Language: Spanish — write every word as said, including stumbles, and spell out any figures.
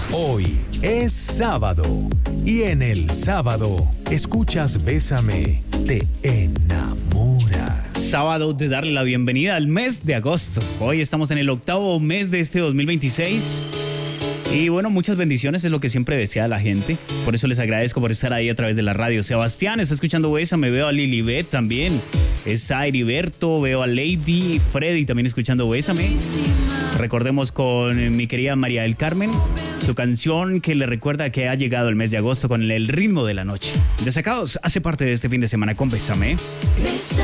Hoy es sábado y en el sábado escuchas Bésame, te enamoras. Sábado de darle la bienvenida al mes de agosto. Hoy estamos en el octavo mes de este dos mil veintiséis. Y bueno, muchas bendiciones es lo que siempre desea la gente. Por eso les agradezco por estar ahí a través de la radio. Sebastián está escuchando Bésame, veo a Lilibet también. Es a Heriberto, veo a Lady, Freddy también escuchando Bésame. Recordemos con mi querida María del Carmen, su canción que le recuerda que ha llegado el mes de agosto con el ritmo de la noche. Desacados hace parte de este fin de semana con Bésame.